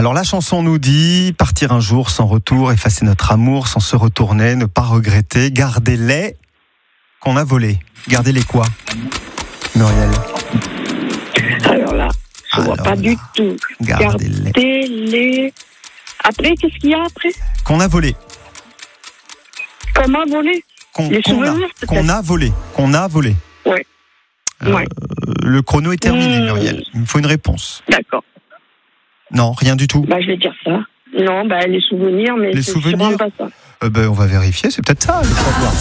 Alors la chanson nous dit partir un jour sans retour, effacer notre amour sans se retourner, ne pas regretter, garder les qu'on a volés. Garder les quoi, Muriel? Alors là, je vois pas du tout. Garder les Après, qu'est-ce qu'il y a après? qu'on a volé. Comment voler? Les souvenirs, peut-être. Qu'on a volé. Qu'on a volé. Ouais. Ouais. Le chrono est terminé, Muriel. Il me faut une réponse. D'accord. Non, rien du tout. Je vais dire ça. Non, les souvenirs, mais Les c'est souvenirs sûrement pas ça. On va vérifier, c'est peut-être ça, le savoir.